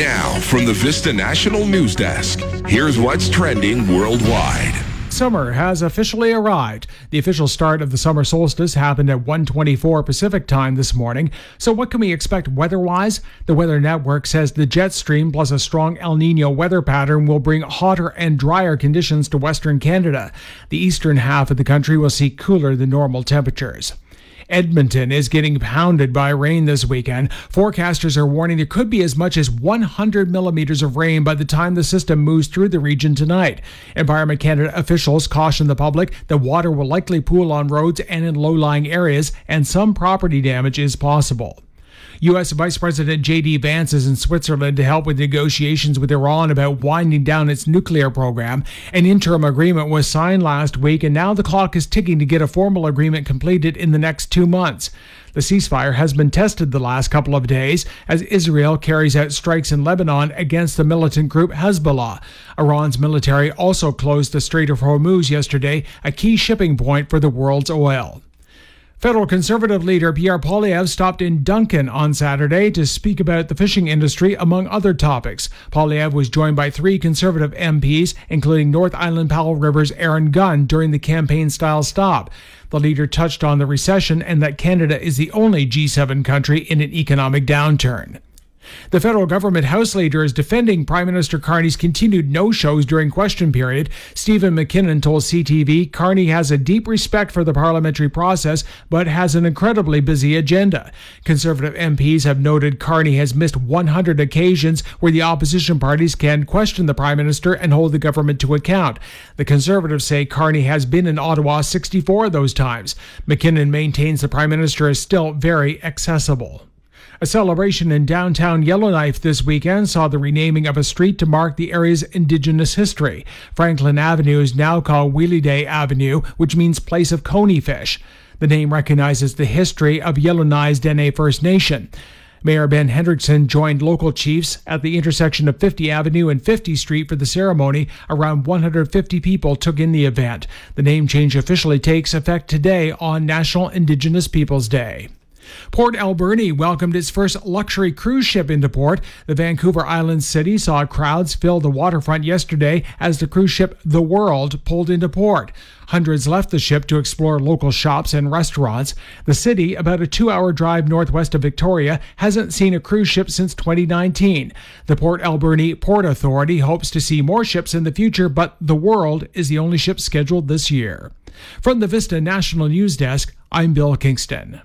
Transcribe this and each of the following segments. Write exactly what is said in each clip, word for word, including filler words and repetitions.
Now, from the Vista National News Desk, here's what's trending worldwide. Summer has officially arrived. The official start of the summer solstice happened at one twenty-four Pacific time this morning. So what can we expect weather-wise? The Weather Network says the jet stream plus a strong El Nino weather pattern will bring hotter and drier conditions to Western Canada. The eastern half of the country will see cooler than normal temperatures. Edmonton is getting pounded by rain this weekend. Forecasters are warning there could be as much as one hundred millimeters of rain by the time the system moves through the region tonight. Environment Canada officials caution the public that water will likely pool on roads and in low-lying areas, and some property damage is possible. U S Vice President J D Vance is in Switzerland to help with negotiations with Iran about winding down its nuclear program. An interim agreement was signed last week, and now the clock is ticking to get a formal agreement completed in the next two months. The ceasefire has been tested the last couple of days as Israel carries out strikes in Lebanon against the militant group Hezbollah. Iran's military also closed the Strait of Hormuz yesterday, a key shipping point for the world's oil. Federal Conservative leader Pierre Poilievre stopped in Duncan on Saturday to speak about the fishing industry, among other topics. Poilievre was joined by three Conservative M Ps, including North Island Powell River's Aaron Gunn, during the campaign-style stop. The leader touched on the recession and that Canada is the only G seven country in an economic downturn. The federal government House Leader is defending Prime Minister Carney's continued no-shows during question period. Stephen McKinnon told C T V Carney has a deep respect for the parliamentary process, but has an incredibly busy agenda. Conservative M Ps have noted Carney has missed one hundred occasions where the opposition parties can question the Prime Minister and hold the government to account. The Conservatives say Carney has been in Ottawa sixty-four of those times. McKinnon maintains the Prime Minister is still very accessible. A celebration in downtown Yellowknife this weekend saw the renaming of a street to mark the area's Indigenous history. Franklin Avenue is now called Wheelie Day Avenue, which means place of coney fish. The name recognizes the history of Yellowknife's Dene First Nation. Mayor Ben Hendrickson joined local chiefs at the intersection of fifty Avenue and fifty Street for the ceremony. Around one hundred fifty people took in the event. The name change officially takes effect today on National Indigenous Peoples Day. Port Alberni welcomed its first luxury cruise ship into port. The Vancouver Island city saw crowds fill the waterfront yesterday as the cruise ship The World pulled into port. Hundreds left the ship to explore local shops and restaurants. The city, about a two-hour drive northwest of Victoria, hasn't seen a cruise ship since twenty nineteen. The Port Alberni Port Authority hopes to see more ships in the future, but The World is the only ship scheduled this year. From the Vista National News Desk, I'm Bill Kingston.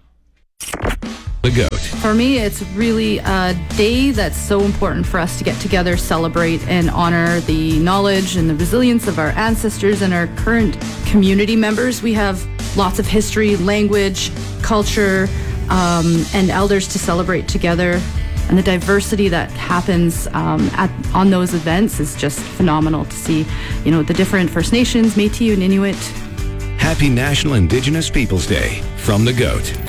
The GOAT. For me, it's really a day that's so important for us to get together, celebrate, and honor the knowledge and the resilience of our ancestors and our current community members. We have lots of history, language, culture, um, and elders to celebrate together. And the diversity that happens um, at, on those events is just phenomenal to see. You know, the different First Nations, Métis and Inuit. Happy National Indigenous Peoples Day from the GOAT.